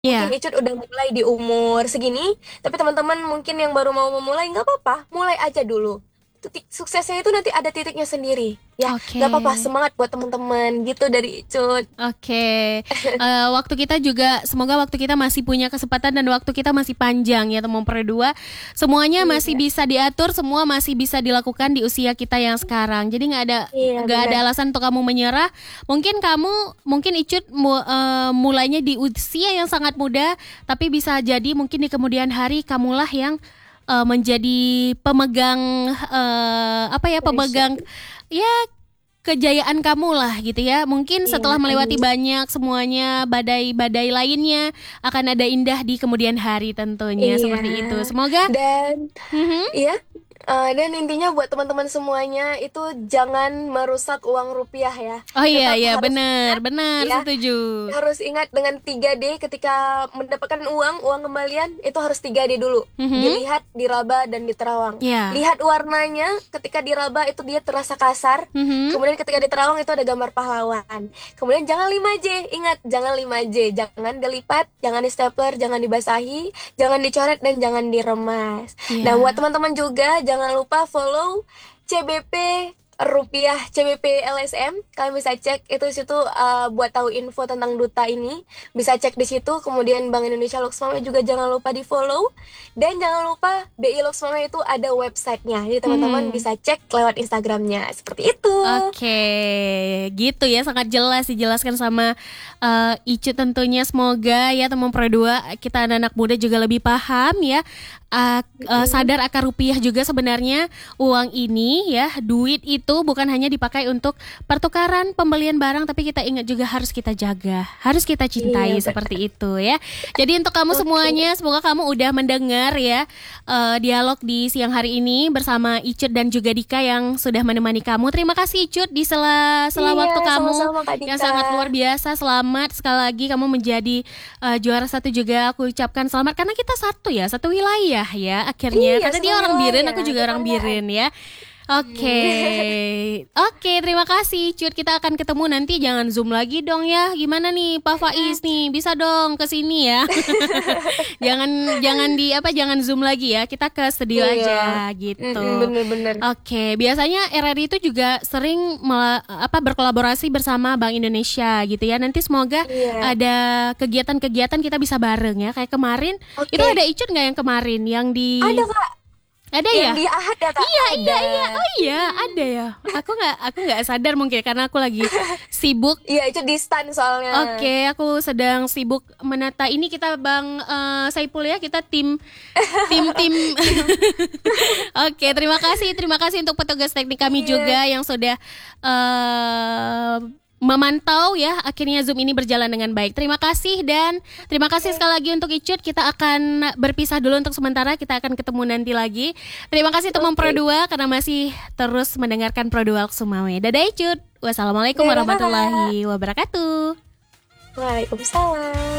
Mungkin Iya. Icut udah mulai di umur segini, tapi teman-teman mungkin yang baru mau memulai nggak apa-apa, mulai aja dulu. Suksesnya itu nanti ada titiknya sendiri, ya. Oke. Nggak apa-apa, semangat buat teman-teman gitu dari Icut. Oke. Waktu kita juga, semoga waktu kita masih punya kesempatan dan waktu kita masih panjang ya teman berdua. Semuanya masih Iya, bisa diatur, semua masih bisa dilakukan di usia kita yang sekarang. Jadi iya nggak ada benar. alasan untuk kamu menyerah. Mungkin Icut mulainya di usia yang sangat muda, tapi bisa jadi mungkin di kemudian hari kamulah yang menjadi pemegang apa ya, pemegang Indonesia. ya kejayaan kamu lah gitu ya. Mungkin Iya, setelah melewati amin. banyak semuanya badai-badai lainnya akan ada indah di kemudian hari tentunya Iya. seperti itu. Semoga. Dan Mhm. iya, dan intinya buat teman-teman semuanya itu jangan merusak uang rupiah ya. Oh iya Tetap iya, harus benar ingat benar ya, setuju. harus ingat dengan 3D ketika mendapatkan uang kembalian itu harus 3D dulu. Mhm. Dilihat, diraba, dan diterawang. Ya. Lihat warnanya, ketika diraba itu dia terasa kasar. Mhm. Kemudian ketika diterawang itu ada gambar pahlawan. Kemudian jangan 5J, ingat jangan 5J, jangan dilipat, jangan di stapler, jangan dibasahi, jangan dicoret, dan jangan diremas. Dan buat Ya. teman-teman juga jangan lupa follow CBP rupiah CBP LSM. Kalian bisa cek itu di situ, buat tahu info tentang duta ini. Bisa cek di situ. Kemudian Bank Indonesia Loksmawe juga jangan lupa di follow. Dan jangan lupa BI Loksmawe itu ada websitenya. Jadi teman-teman Mhm. bisa cek lewat Instagramnya. Seperti itu. Oke, gitu ya, sangat jelas dijelaskan sama Icu tentunya. Semoga ya teman Pro 2 kita anak-anak muda juga lebih paham ya, Mm-mm. sadar akan rupiah juga sebenarnya uang ini ya, duit itu bukan hanya dipakai untuk pertukaran pembelian barang, tapi kita ingat juga harus kita jaga, harus kita cintai Iya, seperti itu ya. Jadi untuk kamu oke. semuanya, semoga kamu udah mendengar ya dialog di siang hari ini bersama Icut dan juga Dika yang sudah menemani kamu. Terima kasih Icut di sela Iya, waktu kamu sama-sama Kak yang Dika. sangat luar biasa. Selamat sekali lagi kamu menjadi juara satu juga. Aku ucapkan selamat karena kita satu ya, satu wilayah ya akhirnya. Iya, Karena dia satu orang Biren, wilayah, aku juga orang tetanggaan. Biren ya. Oke, oke, terima kasih Cut. Kita akan ketemu nanti. Jangan zoom lagi dong ya. Gimana nih Pak Faiz nih? Bisa dong ke sini ya. Jangan jangan di apa jangan zoom lagi ya. Kita ke studio Iya, aja gitu. bener-bener. Oke, biasanya RRI itu juga sering berkolaborasi bersama Bank Indonesia gitu ya. Nanti semoga Iya, ada kegiatan-kegiatan kita bisa bareng ya. Kayak kemarin itu oke. ada Icut nggak yang kemarin yang di Ada Kak, ada yang ya? di Ahad ya Kak? Iya iya Ada. iya. Oh iya ada ya. Aku nggak sadar mungkin karena aku lagi sibuk. Iya, itu di stand soalnya. Oke, aku sedang sibuk menata ini kita Bang Saipul ya, kita tim. Oke, terima kasih untuk petugas teknik kami Iya, juga yang sudah eh, memantau ya akhirnya Zoom ini berjalan dengan baik. Terima kasih dan terima kasih oke. sekali lagi untuk Icut. Kita akan berpisah dulu untuk sementara. Kita akan ketemu nanti lagi. Terima kasih teman Pro Oke. 2 karena masih terus mendengarkan Pro 2 Sumawe. Dadah Icut. Wassalamualaikum Dadah kakak. warahmatullahi wabarakatuh. Waalaikumsalam.